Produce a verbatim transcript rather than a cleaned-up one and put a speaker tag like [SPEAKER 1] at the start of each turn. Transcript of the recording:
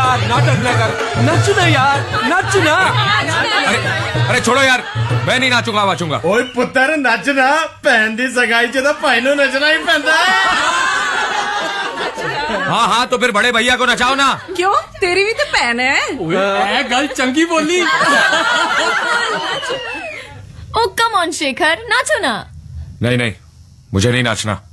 [SPEAKER 1] यार नाटक ना कर, नच ना यार, नच ना।
[SPEAKER 2] अरे अरे छोड़ो यार, मैं नहीं नाचूंगा वाचूंगा।
[SPEAKER 3] ओए पुत्र नचना, भैन दी सगाई च तो भाई नूं नचना ही पैंदा है।
[SPEAKER 2] हाँ हाँ तो फिर बड़े भैया को नचाओ ना।
[SPEAKER 4] क्यों, तेरी भी तो भैन है।
[SPEAKER 1] ए गल चंगी बोली।
[SPEAKER 5] ओ कम ऑन शेखर, नाचो ना।
[SPEAKER 2] नहीं नहीं, मुझे नहीं नाचना।